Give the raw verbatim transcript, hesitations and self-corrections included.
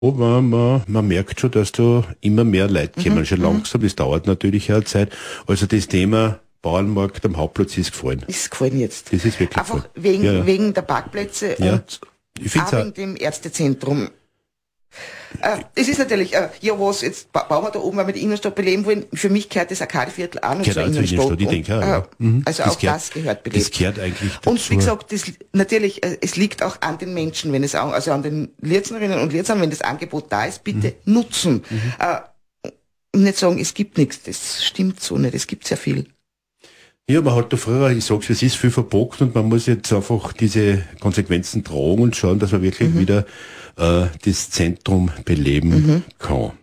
Aber man, man merkt schon, dass da immer mehr Leute kommen. Mhm. Schon langsam, das dauert natürlich auch eine Zeit. Also das Thema Bauernmarkt am Hauptplatz ist gefallen. Ist gefallen jetzt. Das ist wirklich Einfach gefallen. wegen, ja, ja. wegen der Parkplätze ja. und ich auch wegen dem Ärztezentrum. Äh, es ist natürlich, äh, ja was, jetzt ba bauen wir da oben, weil wir die Innenstadt beleben wollen. Für mich gehört das Arkadeviertel auch noch zur Innenstadt. Innenstadt. Ich denke auch, ja. äh, mhm. Also das auch gehört, das gehört belebt. Das gehört eigentlich dazu. Und wie gesagt, das, natürlich, äh, es liegt auch an den Menschen, wenn es auch, also an den Lietznerinnen und Lietzern, wenn das Angebot da ist, bitte mhm. nutzen. Mhm. Äh, und nicht sagen, es gibt nichts, das stimmt so nicht, es gibt sehr viel. Ja, man hat da früher, ich sag's, es ist viel verbockt und man muss jetzt einfach diese Konsequenzen tragen und schauen, dass man wirklich mhm. wieder äh, das Zentrum beleben mhm. kann.